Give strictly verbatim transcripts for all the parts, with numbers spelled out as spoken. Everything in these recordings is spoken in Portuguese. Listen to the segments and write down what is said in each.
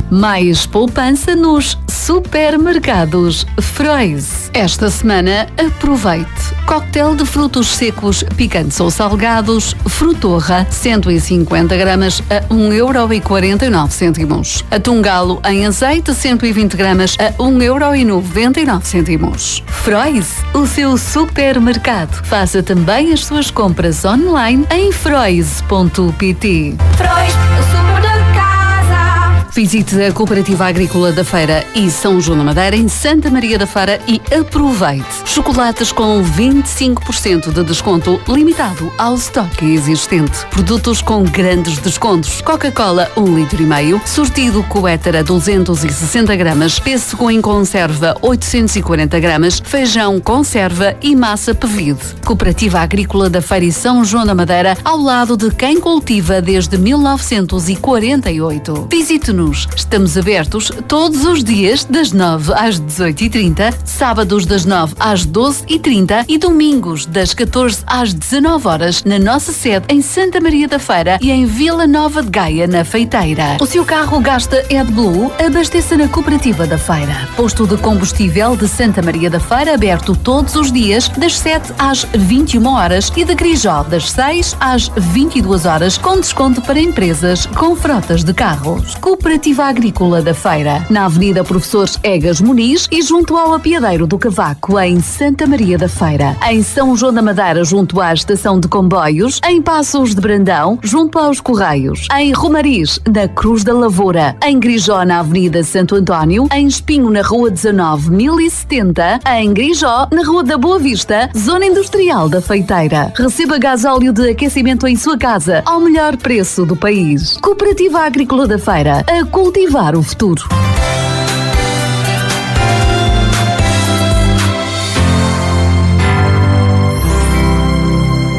Mais poupança nos supermercados Frois. Esta semana, aproveite. Coquetel de frutos secos, picantes ou salgados, Frutorra, cento e cinquenta gramas a um euro e quarenta e nove cêntimos. Atum galo em azeite, cento e vinte gramas a um euro e noventa e nove cêntimos. Frois, o seu supermercado. Faça também as suas compras online em frois ponto pt. Frois, o super da casa. Visite a Cooperativa Agrícola da Feira e São João da Madeira em Santa Maria da Feira e aproveite. Chocolates com vinte e cinco por cento de desconto limitado ao estoque existente. Produtos com grandes descontos. Coca-Cola um litro e meio, sortido Coétara duzentos e sessenta gramas, pêssego em conserva oitocentos e quarenta gramas, feijão conserva e massa pevide. Cooperativa Agrícola da Feira e São João da Madeira, ao lado de quem cultiva desde mil novecentos e quarenta e oito. Visite-nos. Estamos abertos todos os dias das nove às dezoito e trinta, sábados das nove às doze e trinta e domingos das catorze às dezanove horas na nossa sede em Santa Maria da Feira e em Vila Nova de Gaia, na Feiteira. O seu carro gasta AdBlue? Abasteça na Cooperativa da Feira. Posto de combustível de Santa Maria da Feira aberto todos os dias das sete às vinte e uma horas e de Grijó das seis às vinte e duas horas com desconto para empresas com frotas de carros. Cooperativa Agrícola da Feira, na Avenida Professores Egas Muniz e junto ao Apiadeiro do Cavaco, em Santa Maria da Feira. Em São João da Madeira, junto à Estação de Comboios. Em Passos de Brandão, junto aos Correios. Em Romariz, na Cruz da Lavoura. Em Grijó, na Avenida Santo António. Em Espinho, na Rua dezanove mil e setenta. Em Grijó, na Rua da Boa Vista, Zona Industrial da Feiteira. Receba gasóleo de aquecimento em sua casa ao melhor preço do país. Cooperativa Agrícola da Feira, a cultivar o futuro.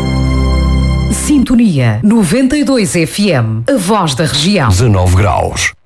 Sintonia noventa e dois F M, a voz da região. dezanove graus.